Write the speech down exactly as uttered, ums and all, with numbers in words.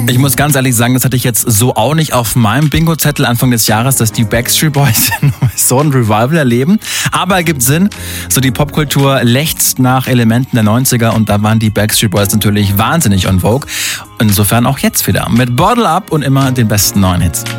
Ich muss ganz ehrlich sagen, das hatte ich jetzt so auch nicht auf meinem Bingo-Zettel Anfang des Jahres, dass die Backstreet Boys so ein Revival erleben. Aber ergibt Sinn, so die Popkultur lechzt nach Elementen der neunziger und da waren die Backstreet Boys natürlich wahnsinnig on vogue. Insofern auch jetzt wieder mit Bottle Up und immer den besten neuen Hits.